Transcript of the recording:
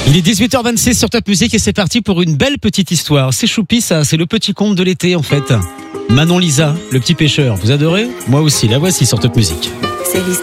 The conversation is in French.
Il est 18h26 sur Top Music et c'est parti pour une belle petite histoire. C'est choupi ça, c'est le petit conte de l'été en fait. Manon Lisa, le petit pêcheur, vous adorez ? Moi aussi, la voici sur Top Music.